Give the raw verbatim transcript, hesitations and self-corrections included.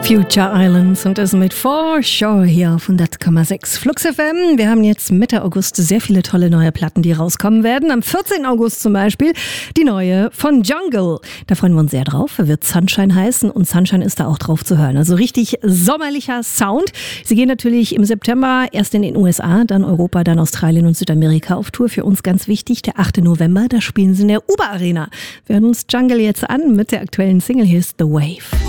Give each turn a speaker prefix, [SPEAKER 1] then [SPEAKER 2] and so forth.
[SPEAKER 1] Future Islands und das mit For Sure hier auf hundert Komma sechs Flux F M. Wir haben jetzt Mitte August sehr viele tolle neue Platten, die rauskommen werden. Am vierzehnten August zum Beispiel die neue von Jungle. Da freuen wir uns sehr drauf. Wird Sunshine heißen und Sunshine ist da auch drauf zu hören. Also richtig sommerlicher Sound. Sie gehen natürlich im September erst in den U S A, dann Europa, dann Australien und Südamerika auf Tour. Für uns ganz wichtig, der achte November, da spielen sie in der U B A Arena. Wir hören uns Jungle jetzt an mit der aktuellen Single. Hier ist The Wave.